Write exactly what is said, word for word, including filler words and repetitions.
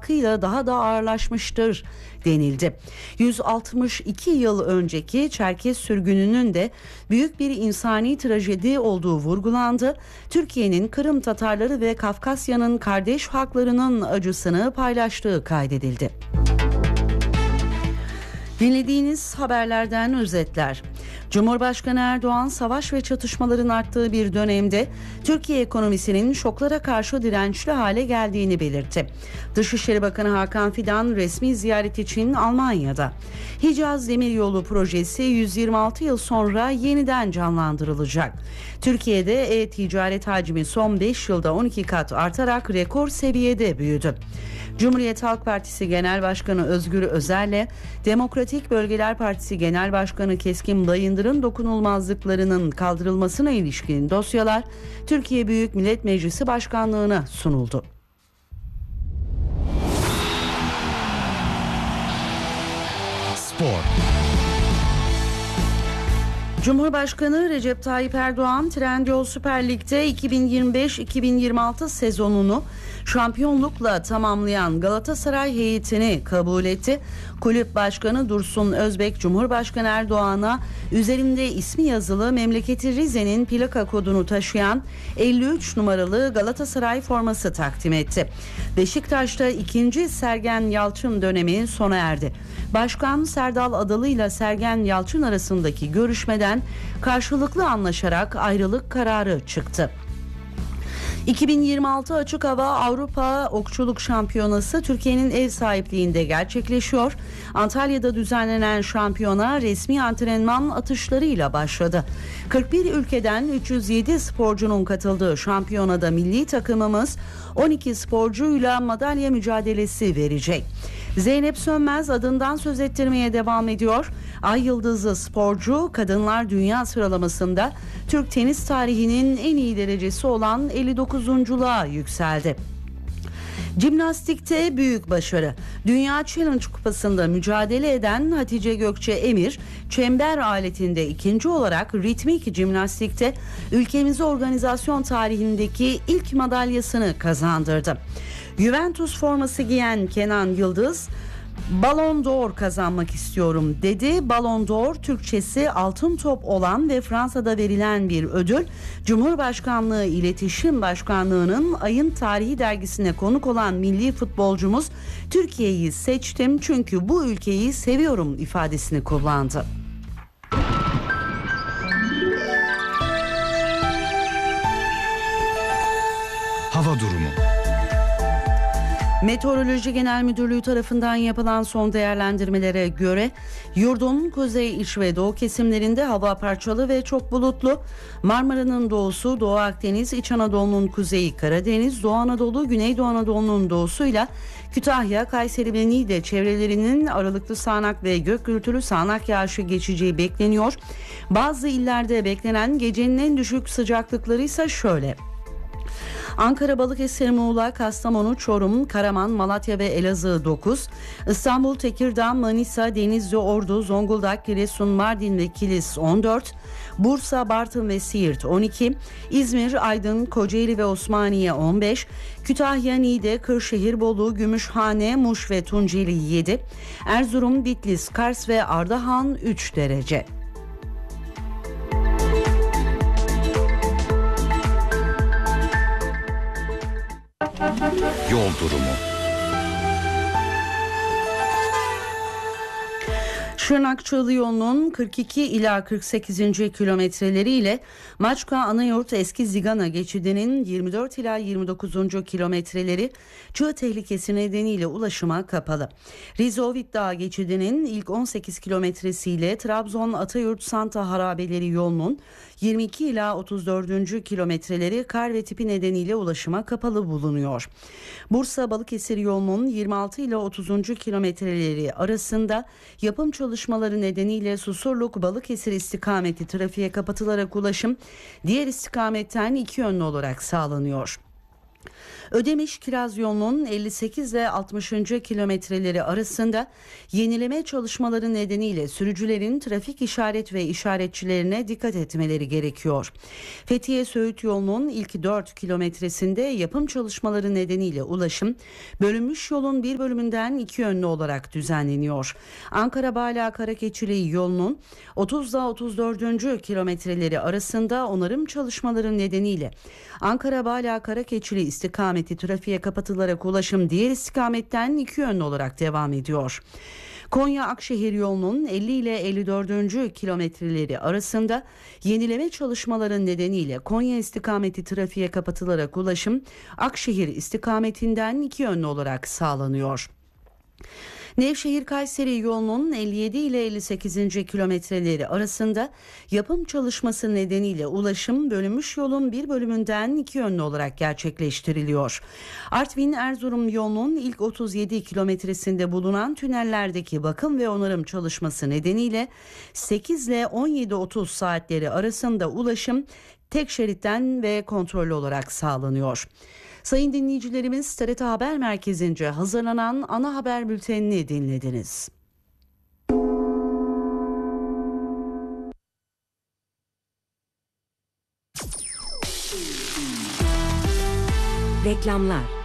baskıyla daha da ağırlaşmıştır denildi. yüz altmış iki yıl önceki Çerkez sürgününün de büyük bir insani trajedi olduğu vurgulandı. Türkiye'nin Kırım Tatarları ve Kafkasya'nın kardeş halklarının acısını paylaştığı kaydedildi. Dinlediğiniz haberlerden özetler. Cumhurbaşkanı Erdoğan, savaş ve çatışmaların arttığı bir dönemde Türkiye ekonomisinin şoklara karşı dirençli hale geldiğini belirtti. Dışişleri Bakanı Hakan Fidan resmi ziyaret için Almanya'da. Hicaz Demiryolu projesi yüz yirmi altı yıl sonra yeniden canlandırılacak. Türkiye'de e-ticaret hacmi son beş yılda on iki kat artarak rekor seviyede büyüdü. Cumhuriyet Halk Partisi Genel Başkanı Özgür Özel'le Demokratik Bölgeler Partisi Genel Başkanı Keskin Bayındır'ın dokunulmazlıklarının kaldırılmasına ilişkin dosyalar Türkiye Büyük Millet Meclisi Başkanlığı'na sunuldu. Spor. Cumhurbaşkanı Recep Tayyip Erdoğan, Trendyol Süper Lig'de iki bin yirmi beş iki bin yirmi altı sezonunu şampiyonlukla tamamlayan Galatasaray heyetini kabul etti. Kulüp Başkanı Dursun Özbek, Cumhurbaşkanı Erdoğan'a üzerinde ismi yazılı memleketi Rize'nin plaka kodunu taşıyan elli üç numaralı Galatasaray forması takdim etti. Beşiktaş'ta ikinci Sergen Yalçın dönemi sona erdi. Başkan Serdal Adalı ile Sergen Yalçın arasındaki görüşmeden karşılıklı anlaşarak ayrılık kararı çıktı. iki bin yirmi altı Açık Hava Avrupa Okçuluk Şampiyonası Türkiye'nin ev sahipliğinde gerçekleşiyor. Antalya'da düzenlenen şampiyona resmi antrenman atışlarıyla başladı. kırk bir ülkeden üç yüz yedi sporcunun katıldığı şampiyonada milli takımımız on iki sporcuyla madalya mücadelesi verecek. Zeynep Sönmez adından söz ettirmeye devam ediyor. Ay yıldızlı sporcu kadınlar dünya sıralamasında Türk tenis tarihinin en iyi derecesi olan elli dokuzunculuğa yükseldi. Jimnastikte büyük başarı. Dünya Challenge Kupası'nda mücadele eden Hatice Gökçe Emir, çember aletinde ikinci olarak ritmik jimnastikte ülkemize organizasyon tarihindeki ilk madalyasını kazandırdı. Juventus forması giyen Kenan Yıldız, Ballon d'Or kazanmak istiyorum dedi. Ballon d'Or Türkçesi altın top olan ve Fransa'da verilen bir ödül. Cumhurbaşkanlığı İletişim Başkanlığı'nın Ayın Tarihi dergisine konuk olan milli futbolcumuz Türkiye'yi seçtim çünkü bu ülkeyi seviyorum ifadesini kullandı. Hava durumu. Meteoroloji Genel Müdürlüğü tarafından yapılan son değerlendirmelere göre yurdun kuzey, iç ve doğu kesimlerinde hava parçalı ve çok bulutlu. Marmara'nın doğusu, Doğu Akdeniz, İç Anadolu'nun kuzeyi, Karadeniz, Doğu Anadolu, Güneydoğu Anadolu'nun doğusuyla Kütahya, Kayseri ve Niğde çevrelerinin aralıklı sağanak ve gök gürültülü sağanak yağışı geçeceği bekleniyor. Bazı illerde beklenen gecenin en düşük sıcaklıkları ise şöyle: Ankara, Balıkesir, Muğla, Kastamonu, Çorum, Karaman, Malatya ve Elazığ dokuz, İstanbul, Tekirdağ, Manisa, Denizli, Ordu, Zonguldak, Giresun, Mardin ve Kilis on dört, Bursa, Bartın ve Siirt on iki, İzmir, Aydın, Kocaeli ve Osmaniye on beş, Kütahya, Niğde, Kırşehir, Bolu, Gümüşhane, Muş ve Tunceli yedi, Erzurum, Bitlis, Kars ve Ardahan üç derece. Yol durumu. Şırnak-Çığlı yolunun kırk iki ila kırk sekizinci kilometreleriyle Maçka Anayurt Eski Zigana geçidinin yirmi dört ila yirmi dokuzuncu kilometreleri çığ tehlikesi nedeniyle ulaşıma kapalı. Rize-Ovit Dağı geçidinin ilk on sekiz kilometresiyle Trabzon-Atayurt Santa Harabeleri yolunun yirmi iki ila otuz dördüncü kilometreleri kar ve tipi nedeniyle ulaşıma kapalı bulunuyor. Bursa-Balıkesir yolunun yirmi altı ila otuzuncu kilometreleri arasında yapım çalışmaları nedeniyle Susurluk-Balıkesir istikameti trafiğe kapatılarak ulaşım diğer istikametten iki yönlü olarak sağlanıyor. Ödemiş Kiraz yolunun elli sekiz ile altmışıncı kilometreleri arasında yenileme çalışmaları nedeniyle sürücülerin trafik işaret ve işaretçilerine dikkat etmeleri gerekiyor. Fethiye Söğüt yolunun ilk dört kilometresinde yapım çalışmaları nedeniyle ulaşım bölünmüş yolun bir bölümünden iki yönlü olarak düzenleniyor. Ankara-Bala Karakeçili yolunun otuz ile otuz dördüncü kilometreleri arasında onarım çalışmaları nedeniyle Ankara-Bala Karakeçili istikameti trafiğe kapatılarak ulaşım diğer istikametten iki yönlü olarak devam ediyor. Konya-Akşehir yolunun elli ile elli dördüncü kilometreleri arasında yenileme çalışmaları nedeniyle Konya istikameti trafiğe kapatılarak ulaşım Akşehir istikametinden iki yönlü olarak sağlanıyor. Nevşehir-Kayseri yolunun elli yedi ile elli sekizinci kilometreleri arasında yapım çalışması nedeniyle ulaşım bölünmüş yolun bir bölümünden iki yönlü olarak gerçekleştiriliyor. Artvin-Erzurum yolunun ilk otuz yedi kilometresinde bulunan tünellerdeki bakım ve onarım çalışması nedeniyle sekiz ile on yedi otuz saatleri arasında ulaşım tek şeritten ve kontrollü olarak sağlanıyor. Sayın dinleyicilerimiz, T R T Haber Merkezi'nce hazırlanan ana haber bültenini dinlediniz. Reklamlar.